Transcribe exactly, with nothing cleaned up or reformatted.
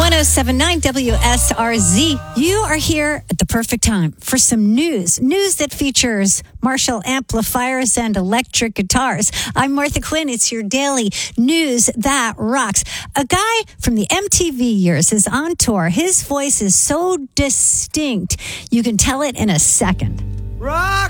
ten seventy-nine W S R Z. You are here at the perfect time for some news. News that features Marshall amplifiers and electric guitars. I'm Martha Quinn. It's your daily news that rocks. A guy from the M T V years is on tour. His voice is so distinct, you can tell it in a second. Rock!